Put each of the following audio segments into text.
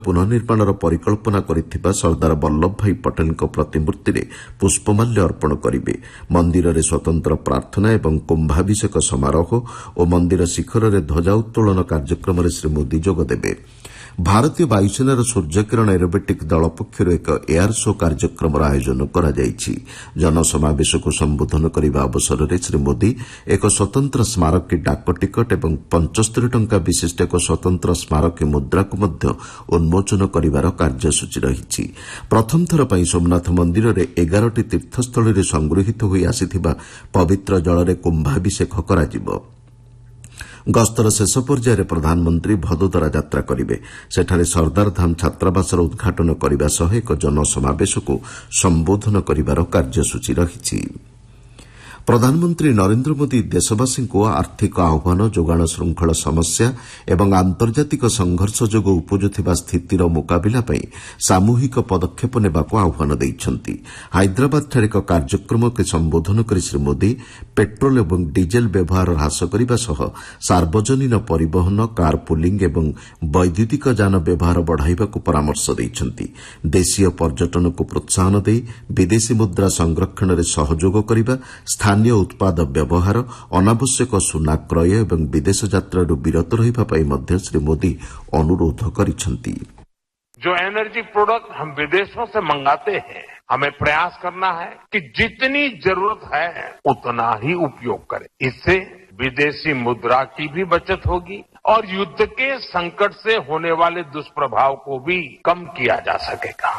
ପୁନଃନିର୍ମାଣର ପରିକଳ୍ପନା କରିଥିବା ସର୍ଦ୍ଦାର ବଲ୍ଲଭ ଭାଇ ପଟେଲଙ୍କ ପ୍ରତିମୂର୍ତ୍ତିରେ ପୁଷ୍ପମାଲ୍ୟ ଅର୍ପଣ କରିବେ। ମନ୍ଦିରରେ ସ୍ୱତନ୍ତ୍ର ପ୍ରାର୍ଥନା ଏବଂ କୁମ୍ଭାଭିଷେକ ସମାରୋହ ଓ ମନ୍ଦିର ଶିଖରରେ ଧ୍ୱଜା ଉତ୍ତୋଳନ କାର୍ଯ୍ୟକ୍ରମରେ ଶ୍ରୀ ମୋଦି ଯୋଗଦେବେ। ଭାରତୀୟ ବାୟୁସେନାର ସୂର୍ଯ୍ୟକିରଣ ଏରୋବେଟିକ୍ ଦଳ ପକ୍ଷରୁ ଏକ ଏୟାର ଶୋ କାର୍ଯ୍ୟକ୍ରମର ଆୟୋଜନ କରାଯାଇଛି। ଜନସମାବେଶକୁ ସମ୍ବୋଧନ କରିବା ଅବସରରେ ଶ୍ରୀ ମୋଦି ଏକ ସ୍ୱତନ୍ତ୍ର ସ୍ମାରକୀ ଡାକ ଟିକଟ ଏବଂ 75 ଟଙ୍କା ବିଶିଷ୍ଟ ଏକ ସ୍ୱତନ୍ତ୍ର ସ୍ମାରକୀ ମୁଦ୍ରାକୁ ମଧ୍ୟ ଉନ୍ମୋଚନ କରିବାର କାର୍ଯ୍ୟସୂଚୀ ରହିଛି। ପ୍ରଥମ ଥର ପାଇଁ ସୋମନାଥ ମନ୍ଦିରରେ 11ଟି ତୀର୍ଥସ୍ଥଳୀରେ ସଂଗୃହୀତ ହୋଇ ଆସିଥିବା ପବିତ୍ର ଜଳରେ କୁମ୍ଭାଭିଷେକ କରାଯିବ। ଗସ୍ତର ଶେଷ ପର୍ଯ୍ୟାୟରେ ପ୍ରଧାନମନ୍ତ୍ରୀ ଭଦୋଦରା ଯାତ୍ରା କରିବେ। ସେଠାରେ ସର୍ଦ୍ଦାରଧାମ ଛାତ୍ରାବାସର ଉଦ୍ଘାଟନ କରିବା ସହ ଏକ ଜନସମାବେଶକୁ ସମ୍ବୋଧନ କରିବାର କାର୍ଯ୍ୟସୂଚୀ ରହିଛି। ପ୍ରଧାନମନ୍ତ୍ରୀ ନରେନ୍ଦ୍ର ମୋଦି ଦେଶବାସୀଙ୍କୁ ଆର୍ଥିକ ଆହ୍ୱାନ, ଯୋଗାଣ ଶୃଙ୍ଖଳ ସମସ୍ୟା ଏବଂ ଆନ୍ତର୍ଜାତିକ ସଂଘର୍ଷ ଯୋଗୁଁ ଉପୁଜୁଥିବା ସ୍ଥିତିର ମୁକାବିଲା ପାଇଁ ସାମୂହିକ ପଦକ୍ଷେପ ନେବାକୁ ଆହ୍ୱାନ ଦେଇଛନ୍ତି। ହାଇଦ୍ରାବାଦଠାରେ ଏକ କାର୍ଯ୍ୟକ୍ରମକୁ ସମ୍ବୋଧନ କରି ଶ୍ରୀ ମୋଦି ପେଟ୍ରୋଲ ଏବଂ ଡିଜେଲ ବ୍ୟବହାର ହ୍ରାସ କରିବା ସହ ସାର୍ବଜନୀନ ପରିବହନ, କାର୍ ପୁଲିଂ ଏବଂ ବୈଦ୍ୟୁତିକ ଯାନ ବ୍ୟବହାର ବଢ଼ାଇବାକୁ ପରାମର୍ଶ ଦେଇଛନ୍ତି। ଦେଶୀୟ ପର୍ଯ୍ୟଟନକୁ ପ୍ରୋତ୍ସାହନ ଦେଇ ବିଦେଶୀ ମୁଦ୍ରା ସଂରକ୍ଷଣରେ ସହଯୋଗ କରିବା, ସ୍ଥାନୀୟ ଉତ୍ପାଦ ବ୍ୟବହାର, ଅନାବଶ୍ୟକ ସୁନା କ୍ରୟ ଏବଂ ବିଦେଶ ଯାତ୍ରାରୁ ବିରତ ରହିବା ପାଇଁ ମଧ୍ୟ ଶ୍ରୀ ମୋଦି ଅନୁରୋଧ କରିଛନ୍ତି। जो एनर्जी प्रोडक्ट हम विदेशों से मंगाते हैं, हमें प्रयास करना है कि जितनी जरूरत है उतना ही उपयोग करें। इससे विदेशी मुद्रा की भी बचत होगी और युद्ध के संकट से होने वाले दुष्प्रभाव को भी कम किया जा सकेगा।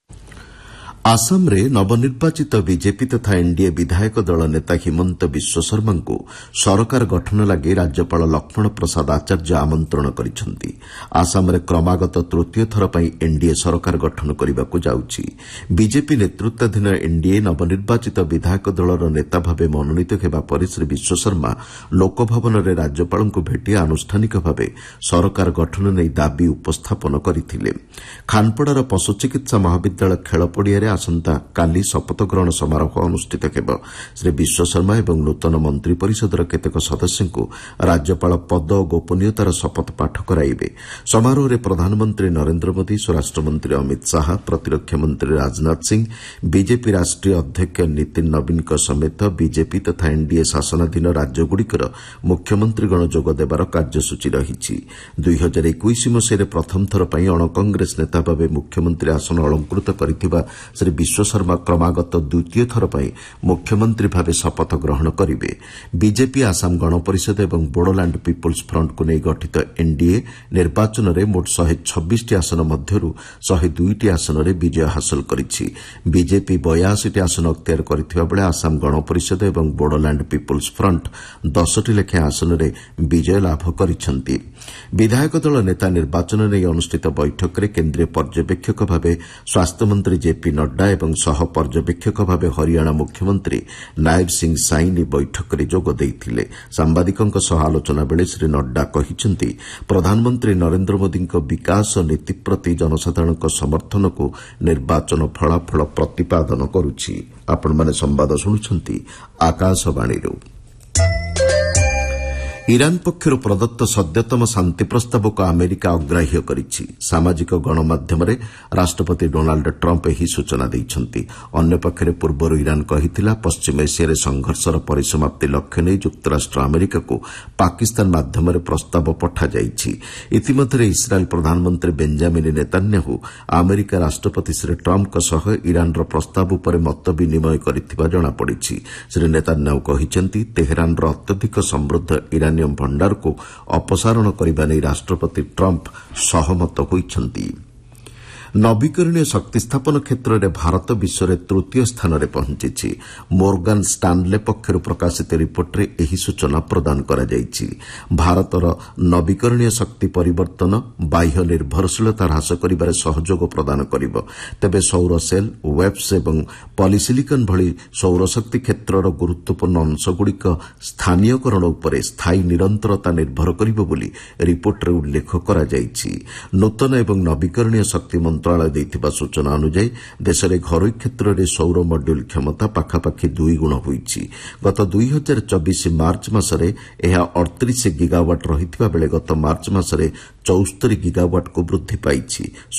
ଆସାମରେ ନବନିର୍ବାଚିତ ବିଜେପି ତଥା ଏନ୍ଡିଏ ବିଧାୟକ ଦଳ ନେତା ହିମନ୍ତ ବିଶ୍ୱଶର୍ମାଙ୍କୁ ସରକାର ଗଠନ ଲାଗି ରାଜ୍ୟପାଳ ଲକ୍ଷ୍ମଣ ପ୍ରସାଦ ଆଚାର୍ଯ୍ୟ ଆମନ୍ତ୍ରଣ କରିଛନ୍ତି। ଆସାମରେ କ୍ରମାଗତ ତୃତୀୟ ଥର ପାଇଁ ଏନ୍ଡିଏ ସରକାର ଗଠନ କରିବାକୁ ଯାଉଛି। ବିଜେପି ନେତୃତ୍ୱାଧୀନ ଏନ୍ଡିଏ ନବନିର୍ବାଚିତ ବିଧାୟକ ଦଳର ନେତା ଭାବେ ମନୋନୀତ ହେବା ପରେ ଶ୍ରୀ ବିଶ୍ୱଶର୍ମା ଲୋକଭବନରେ ରାଜ୍ୟପାଳଙ୍କୁ ଭେଟି ଆନୁଷ୍ଠାନିକ ଭାବେ ସରକାର ଗଠନ ନେଇ ଦାବି ଉପସ୍ଥାପନ କରିଥିଲେ। ଖାନପଡ଼ାର ପଶୁ ଚିକିତ୍ସା ମହାବିଦ୍ୟାଳୟ ଖେଳ ପଡ଼ିଆରେ ଆସନ୍ତାକାଲି ଶପଥ ଗ୍ରହଣ ସମାରୋହ ଅନୁଷ୍ଠିତ ହେବ। ଶ୍ରୀ ବିଶ୍ୱଶର୍ମା ଏବଂ ନୂତନ ମନ୍ତ୍ରୀ ପରିଷଦର କେତେକ ସଦସ୍ୟଙ୍କୁ ରାଜ୍ୟପାଳ ପଦ ଓ ଗୋପନୀୟତାର ଶପଥ ପାଠ କରାଇବେ। ସମାରୋହରେ ପ୍ରଧାନମନ୍ତ୍ରୀ ନରେନ୍ଦ୍ର ମୋଦି, ସ୍ୱରାଷ୍ଟ୍ରମନ୍ତ୍ରୀ ଅମିତ ଶାହା, ପ୍ରତିରକ୍ଷା ମନ୍ତ୍ରୀ ରାଜନାଥ ସିଂ, ବିଜେପି ରାଷ୍ଟ୍ରୀୟ ଅଧ୍ୟକ୍ଷ ନୀତିନ ନବୀନଙ୍କ ସମେତ ବିଜେପି ତଥା ଏନ୍ଡିଏ ଶାସନାଧୀନ ରାଜ୍ୟଗୁଡ଼ିକର ମୁଖ୍ୟମନ୍ତ୍ରୀଗଣ ଯୋଗ ଦେବାର କାର୍ଯ୍ୟସୂଚୀ ରହିଛି। 2021 ମସିହାରେ ପ୍ରଥମ ଥର ପାଇଁ ଅଣକଂଗ୍ରେସ ନେତା ଭାବେ ମୁଖ୍ୟମନ୍ତ୍ରୀ ଆସନ ଅଳଙ୍କୃତ କରିଥିବା ଶ୍ରୀ ବିଶ୍ୱଶର୍ମା କ୍ରମାଗତ ଦ୍ୱିତୀୟ ଥର ପାଇଁ ମୁଖ୍ୟମନ୍ତ୍ରୀ ଭାବେ ଶପଥ ଗ୍ରହଣ କରିବେ। ବିଜେପି, ଆସାମ ଗଣପରିଷଦ ଏବଂ ବୋଡୋଲ୍ୟାଣ୍ଡ ପିପୁଲ୍ସ ଫ୍ରଣ୍ଟକୁ ନେଇ ଗଠିତ ଏନ୍ଡିଏ ନିର୍ବାଚନରେ ମୋଟ 126ଟି ଆସନ ମଧ୍ୟରୁ 102ଟି ଆସନରେ ବିଜୟ ହାସଲ କରିଛି। ବିଜେପି 82ଟି ଆସନ ଅକ୍ତିଆର କରିଥିବା ବେଳେ ଆସାମ ଗଣପରିଷଦ ଏବଂ ବୋଡୋଲ୍ୟାଣ୍ଡ ପିପୁଲ୍ସ ଫ୍ରଣ୍ଟ 10ଟି ଲେଖାଏଁ ଆସନରେ ବିଜୟ ଲାଭ କରିଛନ୍ତି। ବିଧାୟକ ଦଳ ନେତା ନିର୍ବାଚନ ନେଇ ଅନୁଷ୍ଠିତ ବୈଠକରେ କେନ୍ଦ୍ରୀୟ ପର୍ଯ୍ୟବେକ୍ଷକ ଭାବେ ସ୍ୱାସ୍ଥ୍ୟମନ୍ତ୍ରୀ ଜେପି ନଡ୍ଡା ଏବଂ ସହ ପର୍ଯ୍ୟବେକ୍ଷକ ଭାବେ ହରିୟାଣା ମୁଖ୍ୟମନ୍ତ୍ରୀ ନାୟବ ସିଂ ସାଇନି ବୈଠକରେ ଯୋଗ ଦେଇଥିଲେ। ସାମ୍ବାଦିକଙ୍କ ସହ ଆଲୋଚନା ବେଳେ ଶ୍ରୀ ନଡ୍ଡା କହିଛନ୍ତି, ପ୍ରଧାନମନ୍ତ୍ରୀ ନରେନ୍ଦ୍ର ମୋଦିଙ୍କ ବିକାଶ ନୀତି ପ୍ରତି ଜନସାଧାରଣଙ୍କ ସମର୍ଥନକୁ ନିର୍ବାଚନ ଫଳାଫଳ ପ୍ରତିପାଦନ କରୁଛି। ଆପଣମାନେ ସମ୍ବାଦ ଶୁଣୁଛନ୍ତି ଆକାଶବାଣୀରୁ। ଇରାନ ପକ୍ଷରୁ ପ୍ରଦତ୍ତ ସଦ୍ୟତମ ଶାନ୍ତି ପ୍ରସ୍ତାବକୁ ଆମେରିକା ଅଗ୍ରାହ୍ୟ କରିଛି। ସାମାଜିକ ଗଣମାଧ୍ୟମରେ ରାଷ୍ଟ୍ରପତି ଡୋନାଲ୍ଡ ଟ୍ରମ୍ପ ଏହି ସୂଚନା ଦେଇଛନ୍ତି। ଅନ୍ୟପକ୍ଷରେ ପୂର୍ବରୁ ଇରାନ କହିଥିଲା, ପଶ୍ଚିମ ଏସିଆରେ ସଂଘର୍ଷର ପରିସମାପ୍ତି ଲକ୍ଷ୍ୟ ନେଇ ଯୁକ୍ତରାଷ୍ଟ୍ର ଆମେରିକାକୁ ପାକିସ୍ତାନ ମାଧ୍ୟମରେ ପ୍ରସ୍ତାବ ପଠାଯାଇଛି। ଇତିମଧ୍ୟରେ ଇସ୍ରାଏଲ୍ ପ୍ରଧାନମନ୍ତ୍ରୀ ବେଞ୍ଜାମିନ୍ ନେତାନ୍ୟାହୁ ଆମେରିକା ରାଷ୍ଟ୍ରପତି ଶ୍ରୀ ଟ୍ରମ୍ପଙ୍କ ସହ ଇରାନର ପ୍ରସ୍ତାବ ଉପରେ ମତ ବିନିମୟ କରିଥିବା ଜଣାପଡ଼ିଛି। ଶ୍ରୀ ନେତାନ୍ୟାହୁ କହିଛନ୍ତି, ତେହେରାନର ଅତ୍ୟଧିକ ସମୃଦ୍ଧ ଇରାନିୟମ୍ ଭଣ୍ଡାରକୁ ଅପସାରଣ କରିବା ନେଇ ରାଷ୍ଟ୍ରପତି ଟ୍ରମ୍ପ ସହମତ ହୋଇଛନ୍ତି। ନବୀକରଣୀୟ ଶକ୍ତି ସ୍ଥାପନ କ୍ଷେତ୍ରରେ ଭାରତ ବିଶ୍ୱରେ ତୃତୀୟ ସ୍ଥାନରେ ପହଞ୍ଚିଛି। ମୋର୍ଗାନ୍ ଷ୍ଟାନ୍ଲେ ପକ୍ଷରୁ ପ୍ରକାଶିତ ରିପୋର୍ଟରେ ଏହି ସୂଚନା ପ୍ରଦାନ କରାଯାଇଛି। ଭାରତର ନବୀକରଣୀୟ ଶକ୍ତି ପରିବର୍ତ୍ତନ ବାହ୍ୟ ନିର୍ଭରଶୀଳତା ହ୍ରାସ କରିବାରେ ସହଯୋଗ ପ୍ରଦାନ କରିବ। ତେବେ ସୌର ସେଲ୍, ୱେବ୍ସ ଏବଂ ପଲିସିଲିକନ୍ ଭଳି ସୌରଶକ୍ତି କ୍ଷେତ୍ରର ଗୁରୁତ୍ୱପୂର୍ଣ୍ଣ ଅଂଶଗୁଡ଼ିକ ସ୍ଥାନୀୟକରଣ ଉପରେ ସ୍ଥାୟୀ ନିରନ୍ତରତା ନିର୍ଭର କରିବ ବୋଲି ରିପୋର୍ଟରେ ଉଲ୍ଲେଖ କରାଯାଇଛି। ନୂତନ ଏବଂ ନବୀକରଣୀୟ ଶକ୍ତି ମନ୍ତ୍ରଣାଳୟ ମନ୍ତ୍ରଣାଳୟ ଦେଇଥିବା ସୂଚନା ଅନୁଯାୟୀ ଦେଶରେ ଘରୋଇ କ୍ଷେତ୍ରରେ ସୌର ମଡ୍ୟୁଲ୍ କ୍ଷମତା ପାଖାପାଖି 2 ଗୁଣ ହୋଇଛି। ଗତ 2024 ମାର୍ଚ୍ଚ ମାସରେ ଏହା 38 ଗିଗାୱାଟ୍ ରହିଥିବା ବେଳେ ଗତ ମାର୍ଚ୍ଚ ମାସରେ 74 ଗିଗାୱାଟ୍କୁ ବୃଦ୍ଧି ପାଇଛି।